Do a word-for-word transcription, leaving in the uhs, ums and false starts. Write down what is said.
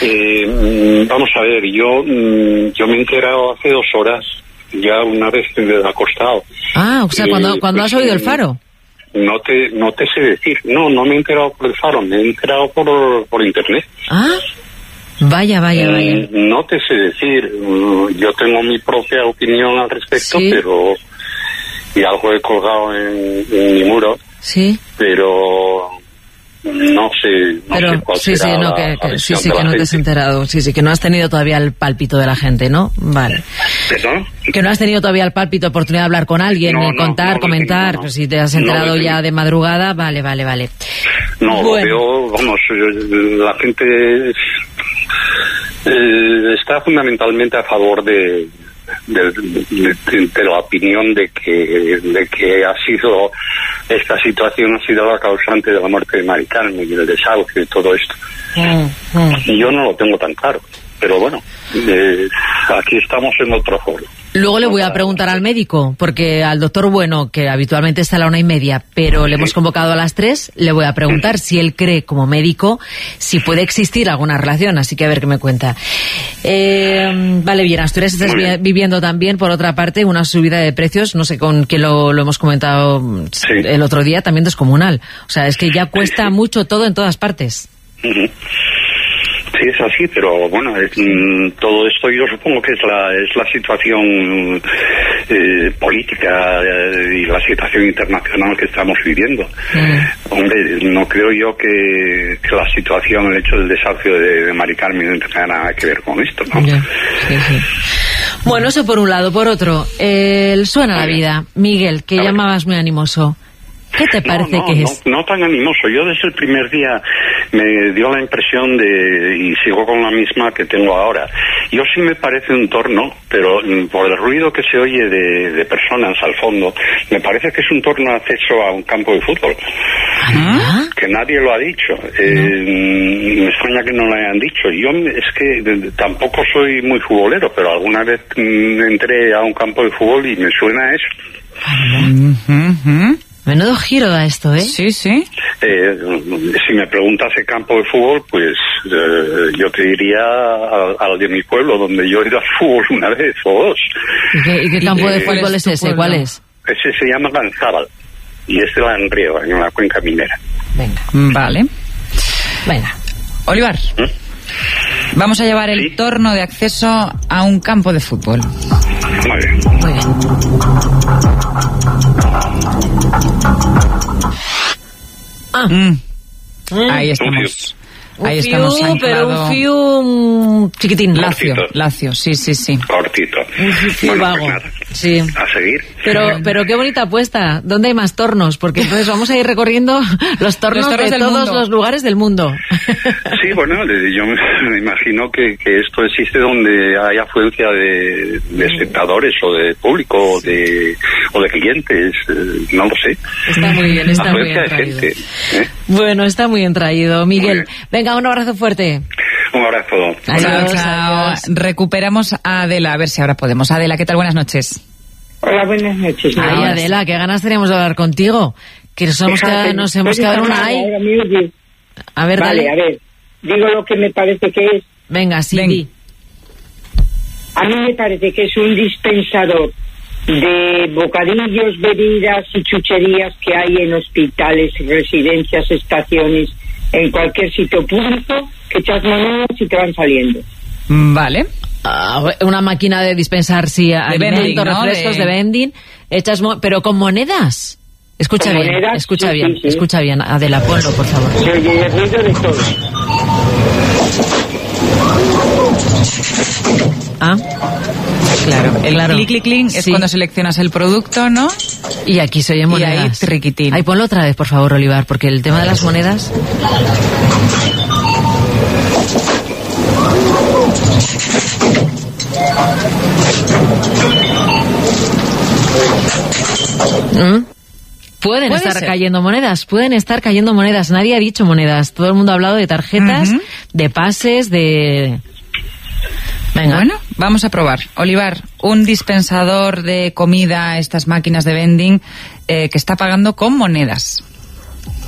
Eh, vamos a ver, yo yo me he enterado hace dos horas, ya una vez acostado. Ah, o sea, cuando, eh, cuando pues, has oído el Faro. No te no te sé decir. No, no me he enterado por el Faro, me he enterado por, por internet. Ah, vaya, vaya, vaya. Eh, no te sé decir. Yo tengo mi propia opinión al respecto, ¿sí? Pero... Y algo he colgado en, en mi muro. Sí. Pero... No sé, no Pero, sé cuál sí, será sí, no, la, que, la que, sí, sí, de que la no gente. te has enterado. Sí, sí, que no has tenido todavía el pálpito de la gente, ¿no? Vale. ¿Perdón? Que no has tenido todavía el pálpito, oportunidad de hablar con alguien, No, de contar, no, no comentar. tengo, no. Pues si te has enterado no ya de madrugada, vale, vale, vale. No, bueno. veo, vamos, la gente eh, está fundamentalmente a favor de... De, de, de la opinión de que de que ha sido esta situación ha sido la causante de la muerte de Mari Carmen y del desahucio y todo esto. Mm, mm. Y yo no lo tengo tan claro, pero bueno, eh, aquí estamos en otro foro. Luego le voy a preguntar al médico, porque al doctor Bueno, que habitualmente está a la una y media, pero le hemos convocado a las tres, le voy a preguntar si él cree, como médico, si puede existir alguna relación, así que a ver qué me cuenta. Eh, vale, bien, Asturias estás vi- viviendo también, por otra parte, una subida de precios, no sé con qué lo, lo hemos comentado Sí. el otro día, también descomunal. O sea, es que ya cuesta mucho todo en todas partes. Uh-huh. Sí, es así, pero bueno, es, mm, todo esto yo supongo que es la es la situación eh, política eh, y la situación internacional que estamos viviendo. Mm. Hombre, no creo yo que, que la situación, el hecho del desahucio de, de Mari Carmen no tenga nada que ver con esto, ¿no? Yeah. Sí, sí. Bueno, eso por un lado. Por otro, eh, el Suena la Vida. Miguel, que llamabas muy animoso. ¿Qué te parece no, no, que es? No, no tan animoso. Yo desde el primer día me dio la impresión de, y sigo con la misma que tengo ahora. Yo sí me parece un torno, pero por el ruido que se oye de, de personas al fondo, me parece que es un torno de acceso a un campo de fútbol. ¿Ah? Que nadie lo ha dicho. Eh, me extraña que no lo hayan dicho. Yo es que tampoco soy muy futbolero, pero alguna vez entré a un campo de fútbol y me suena eso. Uh-huh. Menudo giro da esto, ¿eh? Sí, sí. Eh, si me preguntas el campo de fútbol, pues eh, yo te diría al, al de mi pueblo, donde yo he ido al fútbol una vez o dos. ¿Y qué, y qué campo de eh, fútbol es ese? pueblo? ¿Cuál es? Ese se llama Lanzábal y es de Langreo, en la cuenca minera. Venga. Vale. Venga. Olivar, ¿Mm? vamos a llevar el ¿Sí? torno de acceso a un campo de fútbol. Muy bien. Muy bien. Ah. Mm. Mm. Ahí estamos. Ahí Un estamos fiu, pero anclado. un fiu chiquitín. Lacio, Cortito. lacio, sí, sí, sí. Cortito. Un fiu Bueno, vago. pues nada. Sí. A seguir. Pero, pero qué bonita apuesta. ¿Dónde hay más tornos? Porque entonces vamos a ir recorriendo los tornos, Los tornos de del todos mundo. los lugares del mundo. Sí, bueno, yo me imagino que, que esto existe donde hay afluencia de, de espectadores o de público o de, o de clientes, eh, no lo sé. Está muy bien, está muy bien Afluencia de traído. gente. ¿eh? Bueno, está muy bien traído. Miguel, Muy bien. venga, un abrazo fuerte. Un abrazo. Adiós, Chao, chao. adiós. Recuperamos a Adela, a ver si ahora podemos. Adela, ¿qué tal? Buenas noches. Hola, buenas noches. Ay, Nada. Adela, qué ganas teníamos de hablar contigo. Que nos hemos Déjate, quedado, nos hemos puedes quedado en una hablar, ay. ahora me oyes. A ver, Vale, dale. a ver, digo lo que me parece que es. Venga, sí, Ven. di. A mí me parece que es un dispensador de bocadillos, bebidas y chucherías que hay en hospitales, residencias, estaciones, en cualquier sitio público, que echas monedas y te van saliendo. Vale. Ah, una máquina de dispensar, sí, alimentos, vending, ¿no? refrescos, de, De- vending, hechas mo- pero con monedas. Escucha Con bien, monedas, escucha sí, bien, sí, sí. escucha bien. Adela, ponlo, por favor. Se oye el ruido de todo. Ah, Claro. El Claro. clic, clic, clic es Sí. cuando seleccionas el producto, ¿no? y aquí se oyen Y ahí, monedas. triquitín. Ahí ponlo otra vez, por favor, Olivar, porque el tema de las monedas... ¿Mm? Pueden Puede estar ser. cayendo monedas, pueden estar cayendo monedas. Nadie ha dicho monedas. Todo el mundo ha hablado de tarjetas, Ujú. de pases, de... Venga. Bueno, vamos a probar. Olivar, un dispensador de comida, estas máquinas de vending, eh, que está pagando con monedas.